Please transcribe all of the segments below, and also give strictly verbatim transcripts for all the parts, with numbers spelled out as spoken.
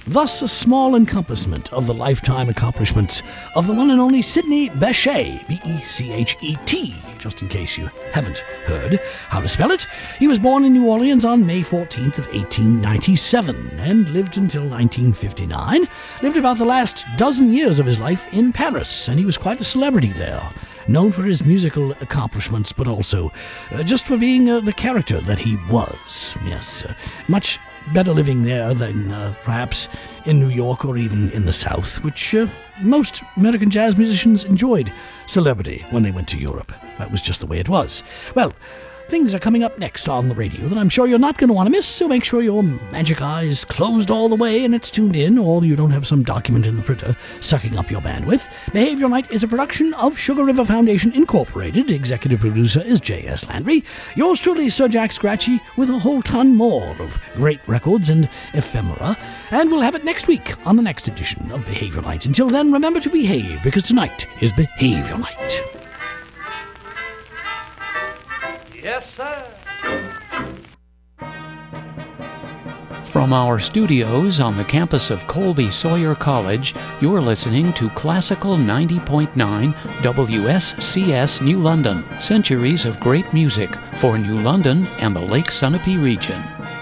Thus a small encompassment of the lifetime accomplishments of the one and only Sidney Bechet, B E C H E T, just in case you haven't heard how to spell it. He was born in New Orleans on May fourteenth of eighteen ninety-seven and lived until nineteen fifty-nine. Lived about the last dozen years of his life in Paris, and he was quite a celebrity there. Known for his musical accomplishments, but also uh, just for being uh, the character that he was. Yes, uh, much better living there than uh, perhaps in New York or even in the South, which uh, most American jazz musicians enjoyed celebrity when they went to Europe. That was just the way it was. Well, things are coming up next on the radio that I'm sure you're not going to want to miss, so make sure your magic eye is closed all the way and it's tuned in, or you don't have some document in the printer sucking up your bandwidth. Behavior Night is a production of Sugar River Foundation Incorporated. Executive producer is J S Landry. Yours truly, Sir Jack Scratchy, with a whole ton more of great records and ephemera. And we'll have it next week on the next edition of Behavior Night. Until then, remember to behave, because tonight is Behavior Night. Yes, sir. From our studios on the campus of Colby Sawyer College, you're listening to Classical ninety point nine W S C S New London, centuries of great music for New London and the Lake Sunapee region.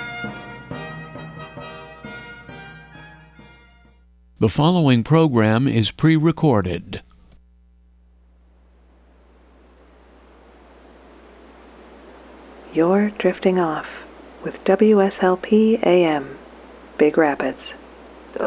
The following program is pre-recorded. You're drifting off with W S L P A M, Big Rapids.